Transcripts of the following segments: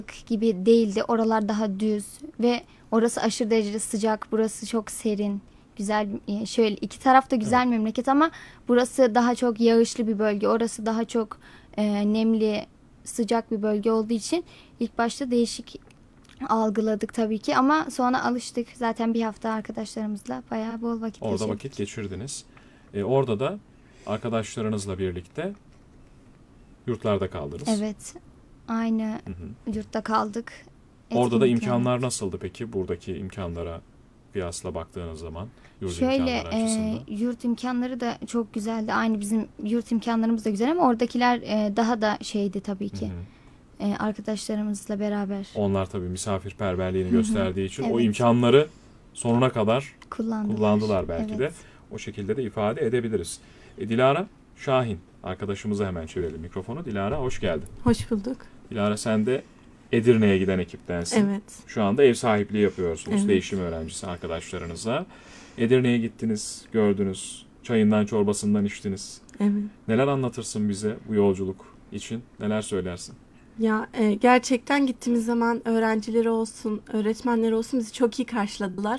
gibi değildi. Oralar daha düz ve orası aşırı derecede sıcak. Burası çok serin. Güzel, şöyle iki taraf da güzel Evet. memleket ama burası daha çok yağışlı bir bölge. Orası daha çok nemli, sıcak bir bölge olduğu için ilk başta değişik algıladık tabii ki ama sonra alıştık. Zaten bir hafta arkadaşlarımızla bayağı bol vakit Orada vakit geçirdik. geçirdiniz. Orada da arkadaşlarınızla birlikte yurtlarda kaldınız. Evet, aynı Hı hı. yurtta kaldık. Orada da Etkinlikler imkanlar yaptık. nasıldı peki? Buradaki imkanlara kıyasla baktığınız zaman yurt Şöyle imkanları açısından. yurt imkanları da çok güzeldi. Aynı bizim yurt imkanlarımız da güzel ama oradakiler daha da şeydi tabii Hı ki. hı. Arkadaşlarımızla beraber. Onlar tabii misafirperverliğini Hı hı. gösterdiği için o Evet, imkanları sonuna kadar kullandılar. kullandılar belki Evet. de. O şekilde de ifade edebiliriz. Dilara Şahin, arkadaşımıza hemen çevirelim mikrofonu. Dilara hoş geldin. Hoş bulduk. Dilara sen de Edirne'ye giden ekiptensin. Evet. Şu anda ev sahipliği yapıyorsunuz Evet. değişim öğrencisi arkadaşlarınızla. Edirne'ye gittiniz, gördünüz, çayından çorbasından içtiniz. Evet. Neler anlatırsın bize bu yolculuk için? Neler söylersin? Ya gerçekten gittiğimiz zaman öğrencileri olsun, öğretmenleri olsun bizi çok iyi karşıladılar.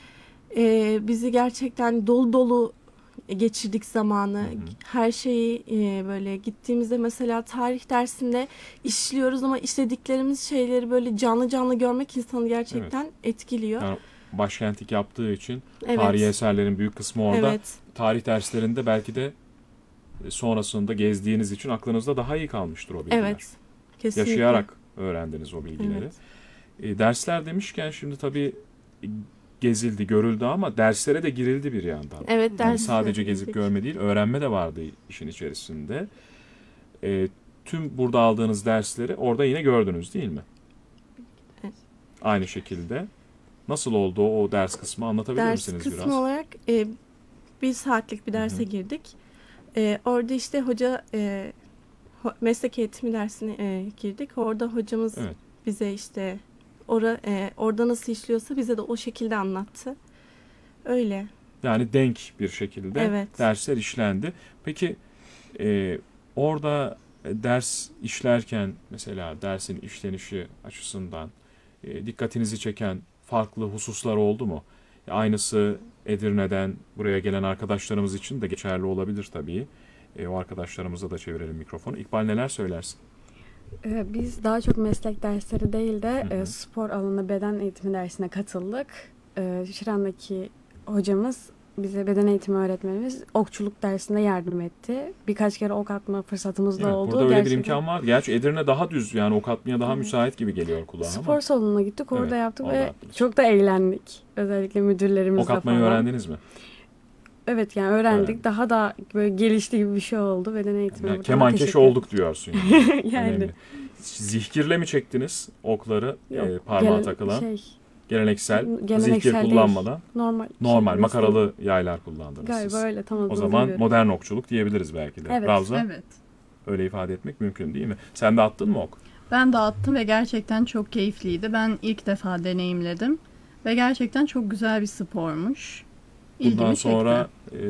Bizi gerçekten dolu dolu geçirdik zamanı. Hı hı. Her şeyi böyle gittiğimizde mesela tarih dersinde işliyoruz ama işlediklerimiz şeyleri böyle canlı canlı görmek insanı gerçekten etkiliyor. Yani başkentlik yaptığı için Evet. tarihi eserlerin büyük kısmı orada. Evet. Tarih derslerinde belki de sonrasında gezdiğiniz için aklınızda daha iyi kalmıştır o bilgiler. Evet. Kesinlikle. Yaşayarak öğrendiniz o bilgileri. Evet. Dersler demişken şimdi tabii gezildi, görüldü ama derslere de girildi bir yandan. Evet, Yani derslere sadece gezip girdik. görme değil, öğrenme de vardı işin içerisinde. Tüm burada aldığınız dersleri orada yine gördünüz değil mi? Evet. Aynı şekilde. Nasıl oldu o ders kısmı anlatabilir Ders misiniz kısmı biraz? olarak bir saatlik bir derse girdik. Orada işte hoca meslek eğitimi dersine girdik. Orada hocamız Evet. bize işte orada nasıl işliyorsa bize de o şekilde anlattı. Öyle. Yani denk bir şekilde Evet. dersler işlendi. Peki orada ders işlerken mesela dersin işlenişi açısından dikkatinizi çeken farklı hususlar oldu mu? Aynısı Edirne'den buraya gelen arkadaşlarımız için de geçerli olabilir tabii. O arkadaşlarımıza da çevirelim mikrofonu. İkbal neler söylersin? Biz daha çok meslek dersleri değil de Hı hı. spor alanında beden eğitimi dersine katıldık. Şiran'daki hocamız bize beden eğitimi öğretmenimiz okçuluk dersinde yardım etti. Birkaç kere ok atma fırsatımız da Evet, oldu. burada öyle bir Gerçekten imkan var. Gerçi Edirne daha düz yani ok atmaya daha müsait gibi geliyor kulağa ama. spor salonuna gittik, orada Evet, yaptık orada ve yaptınız. çok da eğlendik. Özellikle Ok müdürlerimizle atmayı falan. öğrendiniz mi? Evet, yani öğrendik. Öğrendik. Daha da böyle gelişti gibi bir şey oldu. Beden eğitimine Yani buradan kemankeş teşekkür ederim. olduk diyorsun yani. Yani. Önemli. Zihkirle mi çektiniz okları Yok, parmağa takılan? Geleneksel, zihkir geleneksel kullanmadan. değil. Normal. Normal şey, makaralı yaylar kullandınız galiba siz. öyle, tam O adını zaman bilmiyorum. modern okçuluk diyebiliriz belki de. Evet. Ravza Evet. öyle ifade etmek mümkün değil mi? Sen de attın mı ok? Ben de attım ve gerçekten çok keyifliydi. Ben ilk defa deneyimledim. Ve gerçekten çok güzel bir spormuş. İlgimi Bundan çekti. sonra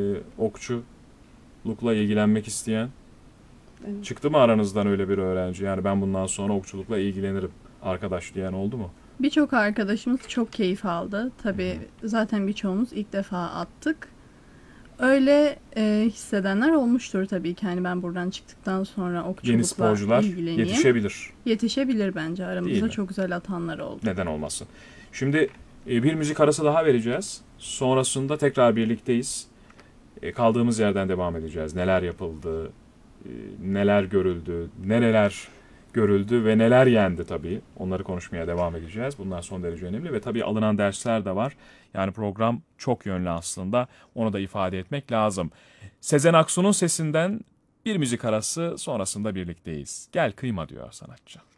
okçulukla ilgilenmek isteyen Evet. çıktı mı aranızdan öyle bir öğrenci? Yani ben bundan sonra okçulukla ilgilenirim arkadaş diyen oldu mu? Birçok arkadaşımız çok keyif aldı. Tabii zaten birçoğumuz ilk defa attık. Öyle hissedenler olmuştur tabii ki. Hani ben buradan çıktıktan sonra Yeni okçulukla sporcular ilgileneyim. yetişebilir. Yetişebilir bence. Değil Aramızda mi? çok güzel atanlar oldu. Neden olmasın? Şimdi bir müzik arası daha vereceğiz. Sonrasında tekrar birlikteyiz. Kaldığımız yerden devam edeceğiz. Neler yapıldı, neler görüldü, nereler görüldü ve neler yendi tabii. Onları konuşmaya devam edeceğiz. Bunlar son derece önemli ve tabii alınan dersler de var. Yani program çok yönlü aslında. Onu da ifade etmek lazım. Sezen Aksu'nun sesinden bir müzik arası sonrasında birlikteyiz. Gel kıyma diyor sanatçı.